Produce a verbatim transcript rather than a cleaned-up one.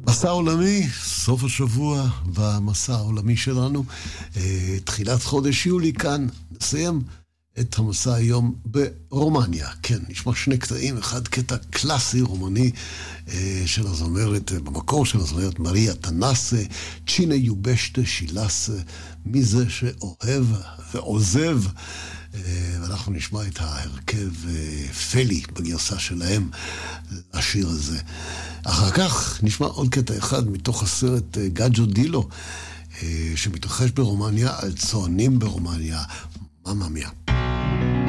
מסע עולמי, סוף השבוע במסע העולמי שלנו, תחילת חודש יולי כאן, נסיים את המסע היום ברומניה. כן, נשמע שני קטעים, אחד קטע קלאסי רומני של הזמרת, במקור של הזמרת מריה תנסה, צ'ינה יובשטה שילסה, מי זה שאוהב ועוזב, ואנחנו נשמע את ההרכב פלי בגרסה שלהם לשיר הזה. אחר כך נשמע עוד קטע אחד מתוך הסרט גאג'ו דילו שמתרחש ברומניה על צוענים ברומניה. ממא מיה.